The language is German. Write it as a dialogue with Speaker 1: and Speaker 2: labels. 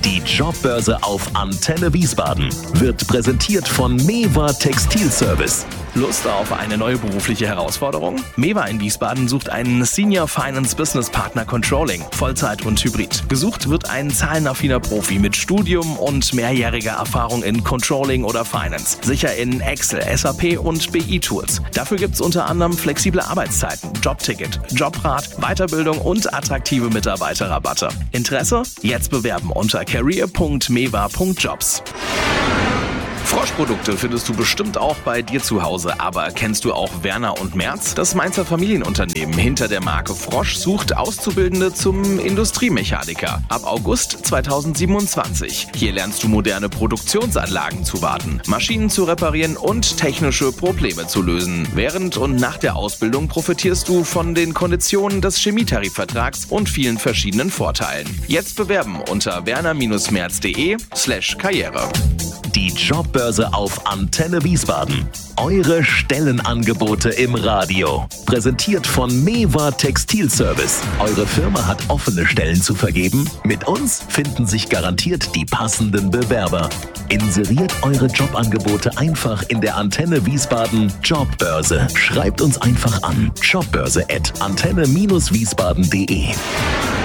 Speaker 1: Die Jobbörse auf Antenne Wiesbaden wird präsentiert von Mewa Textilservice.
Speaker 2: Lust auf eine neue berufliche Herausforderung? Mewa in Wiesbaden sucht einen Senior Finance Business Partner Controlling, Vollzeit und Hybrid. Gesucht wird ein zahlenaffiner Profi mit Studium und mehrjähriger Erfahrung in Controlling oder Finance. Sicher in Excel, SAP und BI-Tools. Dafür gibt's unter anderem flexible Arbeitszeiten, Jobticket, Jobrat, Weiterbildung und attraktive Mitarbeiterrabatte. Interesse? Jetzt bewerben unter career.mewa.jobs. Froschprodukte findest du bestimmt auch bei dir zu Hause, aber kennst du auch Werner und Merz? Das Mainzer Familienunternehmen hinter der Marke Frosch sucht Auszubildende zum Industriemechaniker ab August 2027. Hier lernst du moderne Produktionsanlagen zu warten, Maschinen zu reparieren und technische Probleme zu lösen. Während und nach der Ausbildung profitierst du von den Konditionen des Chemietarifvertrags und vielen verschiedenen Vorteilen. Jetzt bewerben unter werner-merz.de/Karriere.
Speaker 1: Die Jobbörse auf Antenne Wiesbaden. Eure Stellenangebote im Radio. Präsentiert von Mewa Textilservice. Eure Firma hat offene Stellen zu vergeben? Mit uns finden sich garantiert die passenden Bewerber. Inseriert eure Jobangebote einfach in der Antenne Wiesbaden Jobbörse. Schreibt uns einfach an jobbörse@antenne-wiesbaden.de.